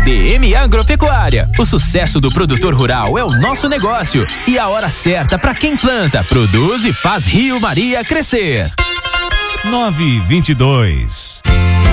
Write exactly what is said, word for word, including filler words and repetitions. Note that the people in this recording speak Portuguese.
D M Agropecuária. O sucesso do produtor rural é o nosso negócio e a hora certa para quem planta, produz e faz Rio Maria crescer. nove e vinte e dois.